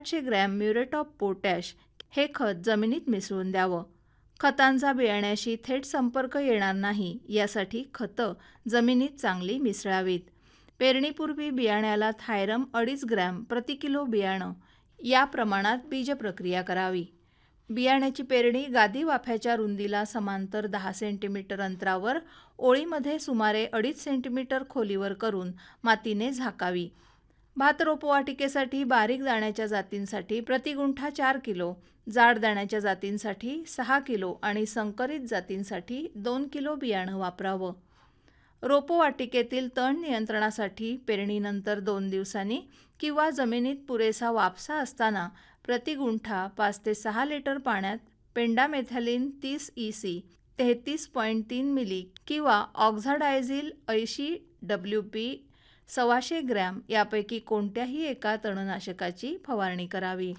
800 gram muriate of potash हे खत जमिनीत मिसळून द्यावं. खतांचा बियाण्याशी थेट संपर्क येणार नाही यासाठी खतं जमिनीत चांगली मिसळावीत. पेरणीपूर्वी बियाण्याला थायरम 2.5 ग्रॅम प्रति किलो बियाणं या प्रमाणात बीजप्रक्रिया करावी. बियाण्याची पेरणी गादी वाफ्याच्या रुंदीला समांतर 10 सेंटीमीटर अंतरावर ओळीमध्ये सुमारे 2.5 सेंटीमीटर खोलीवर करून मातीने झाकावी. भात रोपवाटिकेसाठी बारीक दाण्याच्या जातींसाठी प्रतिगुंठा 4 किलो, जाड दाण्याच्या जातींसाठी 6 किलो आणि संकरित जातींसाठी 2 किलो बियाणं वापरावं. रोपवाटिकेतील तण नियंत्रणासाठी पेरणीनंतर 2 दिवसांनी किंवा जमिनीत पुरेसा वापसा असताना प्रतिगुंठा 5 ते 6 लिटर पाण्यात पेंडामेथॅलिन 30 EC 33.3 मिली किंवा ऑक्झाडायझिल 80 WP 125 ग्रॅम यापैकी कोणत्याही एका तणनाशकाची फवारणी करावी.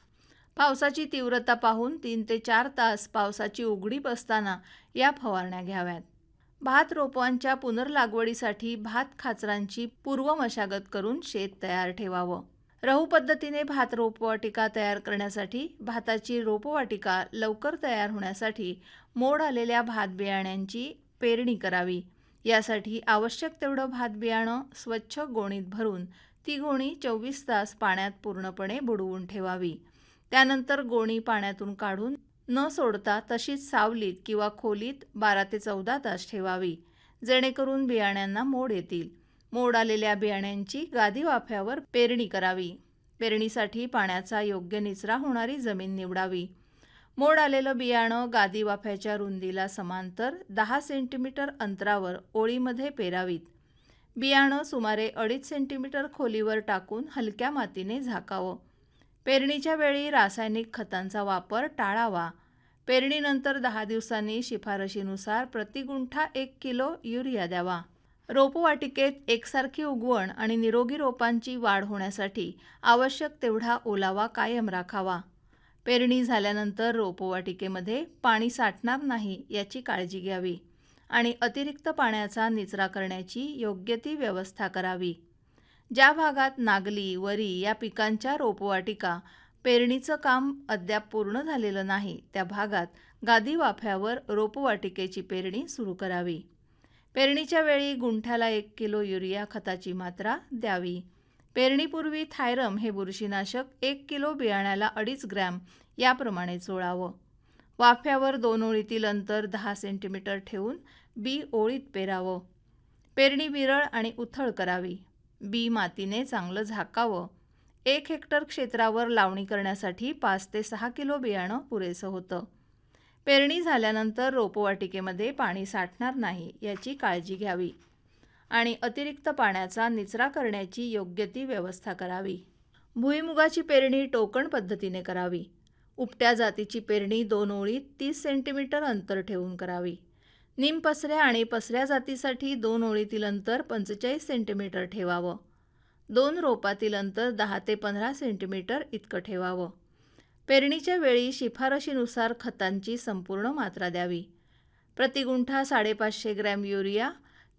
पावसाची तीव्रता पाहून 3 ते 4 तास पावसाची उघडीप असताना या फवारण्या घ्याव्यात. भात रोपांच्या पुनर्लागवडीसाठी भात खाचरांची पूर्वमशागत करून शेत तयार ठेवावं. रहू पद्धतीने भात रोपवाटिका तयार करण्यासाठी भाताची रोपवाटिका लवकर तयार होण्यासाठी मोड आलेल्या भात बियाण्यांची पेरणी करावी. यासाठी आवश्यक तेवढं भात बियाणं स्वच्छ गोणीत भरून ती गोणी 24 तास पाण्यात पूर्णपणे बुडवून ठेवावी. त्यानंतर गोणी पाण्यातून काढून न सोडता तशीच सावलीत किंवा खोलीत 12 ते 14 तास ठेवावी, जेणेकरून बियाण्यांना मोड येतील. मोड आलेल्या बियाण्यांची गादी वाफ्यावर पेरणी करावी. पेरणीसाठी पाण्याचा योग्य निचरा होणारी जमीन निवडावी. मोड आलेलं बियाणं गादी वाफ्याच्या रुंदीला समांतर 10 सेंटीमीटर अंतरावर ओळीमध्ये पेरावीत. बियाणं सुमारे 2.5 सेंटीमीटर खोलीवर टाकून हलक्या मातीने झाकावं. पेरणीच्या वेळी रासायनिक खतांचा वापर टाळावा. पेरणीनंतर 10 दिवसांनी शिफारशीनुसार प्रतिगुंठा 1 किलो युरिया द्यावा. रोपवाटिकेत एकसारखी उगवण आणि निरोगी रोपांची वाढ होण्यासाठी आवश्यक तेवढा ओलावा कायम राखावा. पेरणी झाल्यानंतर रोपवाटिकेमध्ये पाणी साठणार नाही याची काळजी घ्यावी आणि अतिरिक्त पाण्याचा निचरा करण्याची योग्य ती व्यवस्था करावी. ज्या भागात नागली, वरी या पिकांच्या रोपवाटिका पेरणीचं काम अद्याप पूर्ण झालेलं नाही त्या भागात गादी वाफ्यावर रोपवाटिकेची पेरणी सुरू करावी. पेरणीच्या वेळी गुंठ्याला 1 किलो युरिया खताची मात्रा द्यावी. पेरणीपूर्वी थायरम हे बुरशीनाशक 1 किलो बियाण्याला 2.5 ग्रॅम याप्रमाणे चोळावं. वाफ्यावर 2 ओळीतील अंतर 10 सेंटीमीटर ठेवून बी ओळीत पेरावं. पेरणी विरळ आणि उथळ करावी. बी मातीने चांगलं झाकावं. 1 हेक्टर क्षेत्रावर लावणी करण्यासाठी 5 ते 6 किलो बियाणं पुरेसं होतं. पेरणी झाल्यानंतर रोपवाटिकेमध्ये पाणी साठणार नाही याची काळजी घ्यावी आणि अतिरिक्त पाण्याचा निचरा करण्याची योग्य ती व्यवस्था करावी. भुईमुगाची पेरणी टोकण पद्धतीने करावी. उपट्या जातीची पेरणी 2 ओळीत 30 सेंटीमीटर अंतर ठेवून करावी. निमपसऱ्या आणि पसऱ्या जातीसाठी 2 ओळीतील अंतर 45 सेंटीमीटर ठेवावं. 2 रोपातील अंतर 10 ते 15 सेंटीमीटर इतकं ठेवावं. पेरणीच्या वेळी शिफारशीनुसार खतांची संपूर्ण मात्रा द्यावी. प्रतिगुंठा 550 gram urea,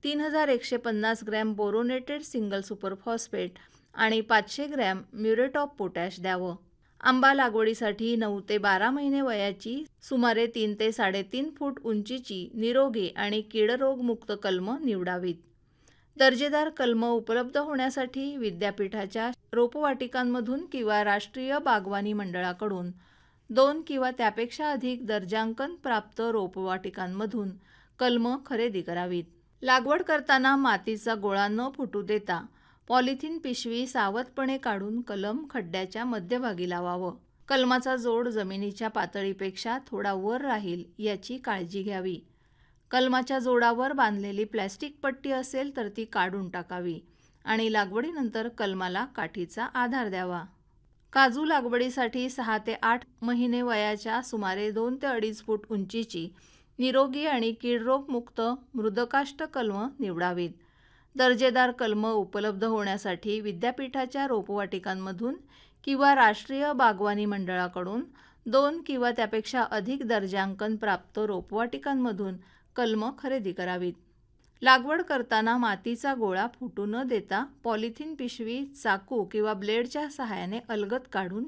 3150 gram boronated single super phosphate आणि 500 ग्रॅम म्युरेट ऑफ पोटॅश द्यावं. आंबा लागवडीसाठी 9 ते 12 महिने वयाची सुमारे 3 ते 3.5 फूट उंचीची निरोगी आणि कीडरोगमुक्त कलमं निवडावीत. दर्जेदार कलमं उपलब्ध होण्यासाठी विद्यापीठाच्या रोपवाटिकांमधून किंवा राष्ट्रीय बागवानी मंडळाकडून 2 किंवा त्यापेक्षा अधिक दर्जांकन प्राप्त रोपवाटिकांमधून कलमं खरेदी करावीत. लागवड करताना मातीचा गोळा न फुटू देता पॉलिथिन पिशवी सावधपणे काढून कलम खड्ड्याच्या मध्यभागी लावावं. कलमाचा जोड जमिनीच्या पातळीपेक्षा थोडा वर राहील याची काळजी घ्यावी. कलमाच्या जोडावर बांधलेली प्लॅस्टिक पट्टी असेल तर ती काढून टाकावी आणि लागवडीनंतर कलमाला काठीचा आधार द्यावा. काजू लागवडीसाठी 6 ते 8 महिने वयाच्या सुमारे 2 ते 2.5 फूट उंचीची निरोगी आणि कीडरोगमुक्त मृदकाष्ठ कलमं निवडावीत. दर्जेदार कलमं उपलब्ध होण्यासाठी विद्यापीठाच्या रोपवाटिकांमधून किंवा राष्ट्रीय बागवानी मंडळाकडून 2 किंवा त्यापेक्षा अधिक दर्जांकन प्राप्त रोपवाटिकांमधून कलमं खरेदी करावीत. लागवड करताना मातीचा गोळा फुटू न देता पॉलिथिन पिशवी चाकू किंवा ब्लेडच्या सहाय्याने अलगद काढून